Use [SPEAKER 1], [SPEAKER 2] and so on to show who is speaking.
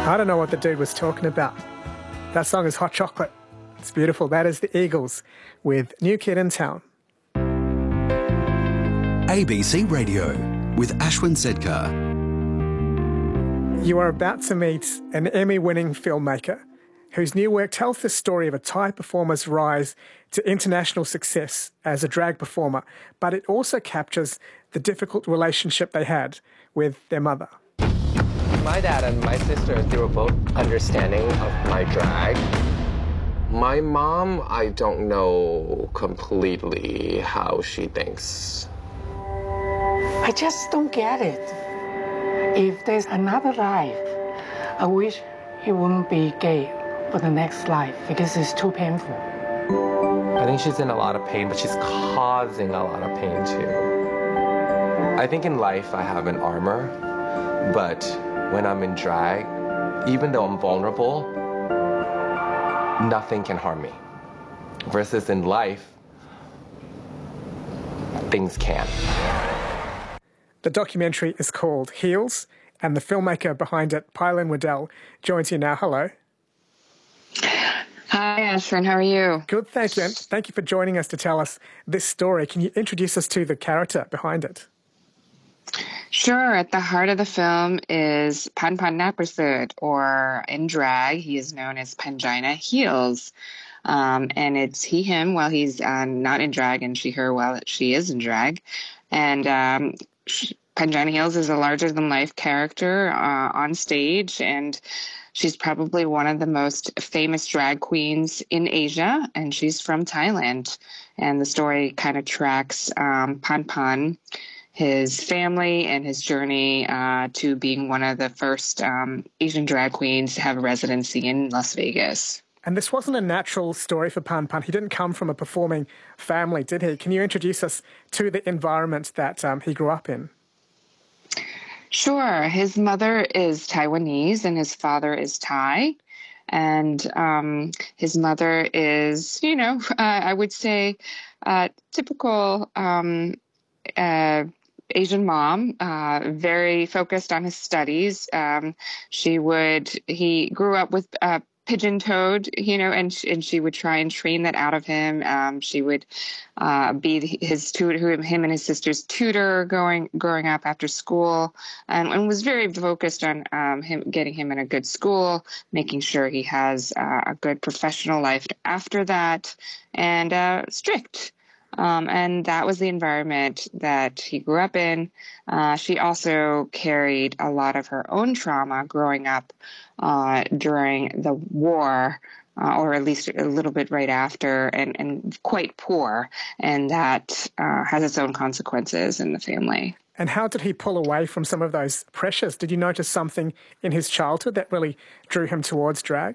[SPEAKER 1] I don't know what the dude was talking about. That song is Hot Chocolate. It's beautiful. That is the Eagles with New Kid in Town.
[SPEAKER 2] ABC Radio with Ashwin Sedkar.
[SPEAKER 1] You are about to meet an Emmy-winning filmmaker whose new work tells the story of a Thai performer's rise to international success as a drag performer, but it also captures the difficult relationship they had with their mother.
[SPEAKER 3] My dad and my sister, they were both understanding of my drag. My mom, I don't know completely how she thinks.
[SPEAKER 4] I just don't get it. If there's another life, I wish he wouldn't be gay for the next life because it's too painful.
[SPEAKER 3] I think she's in a lot of pain, but she's causing a lot of pain too. I think in life I have an armor, but when I'm in drag, even though I'm vulnerable, nothing can harm me. Versus in life, things can.
[SPEAKER 1] The documentary is called Heels, and the filmmaker behind it, Pylon Waddell, joins you now. Hello.
[SPEAKER 5] Hi, Ashwin. How are you?
[SPEAKER 1] Good, thank you. And thank you for joining us to tell us this story. Can you introduce us to the character behind it?
[SPEAKER 5] Sure. At the heart of the film is Pan Pan Naprasud, or in drag, he is known as Pangina Heels. And it's he, him, while he's not in drag, and she, her, while she is in drag. And Pangina Heels is a larger-than-life character on stage, and she's probably one of the most famous drag queens in Asia, and she's from Thailand. And the story kind of tracks Pan Pan, his family, and his journey to being one of the first Asian drag queens to have a residency in Las Vegas.
[SPEAKER 1] And this wasn't a natural story for Pan Pan. He didn't come from a performing family, did he? Can you introduce us to the environment that he grew up in?
[SPEAKER 5] Sure. His mother is Taiwanese and his father is Thai. And his mother is, I would say, typical Asian mom, very focused on his studies. He grew up with pigeon-toed, and she would try and train that out of him. She would be his tutor, him and his sister's tutor growing up after school, and was very focused on getting him in a good school, making sure he has a good professional life after that, and strict. And that was the environment that he grew up in. She also carried a lot of her own trauma growing up during the war, or at least a little bit right after, and quite poor. And that has its own consequences in the family.
[SPEAKER 1] And how did he pull away from some of those pressures? Did you notice something in his childhood that really drew him towards drag?